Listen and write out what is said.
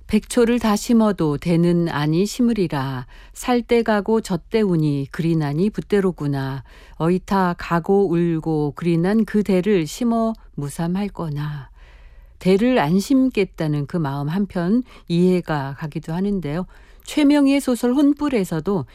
백초를 다 심어도 대는 아니 심으리라. 살 때 가고 젖때 우니 그리 나니 붓대로구나. 어이타 가고 울고 그리 난 그 대를 심어 무삼할거나. 대를 안 심겠다는 그 마음 한편 이해가 가기도 하는데요. 최명희의 소설 혼불에서도